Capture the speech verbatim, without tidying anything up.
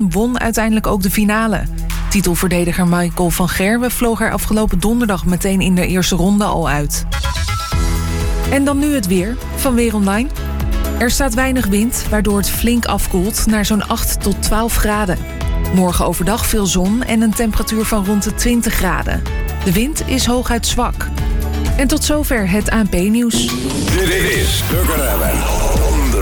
en won uiteindelijk ook de finale. Titelverdediger Michael van Gerwen vloog er afgelopen donderdag meteen in de eerste ronde al uit. En dan nu het weer van Weer Online. Er staat weinig wind, waardoor het flink afkoelt naar zo'n acht tot twaalf graden. Morgen overdag veel zon en een temperatuur van rond de twintig graden. De wind is hooguit zwak. En tot zover het A N P-nieuws. Dit is Burger